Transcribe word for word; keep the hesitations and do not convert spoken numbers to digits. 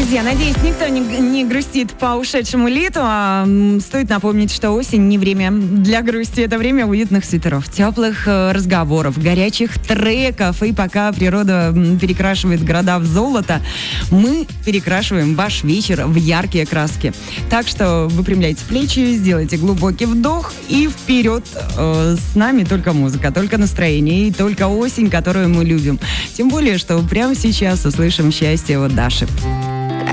Друзья, надеюсь, никто не, не грустит по ушедшему лету, а стоит напомнить, что осень не время для грусти, это время уютных свитеров, теплых разговоров, горячих треков, и пока природа перекрашивает города в золото, мы перекрашиваем ваш вечер в яркие краски. Так что выпрямляйте плечи, сделайте глубокий вдох и вперед. С нами только музыка, только настроение и только осень, которую мы любим. Тем более, что прямо сейчас услышим счастье от Даши.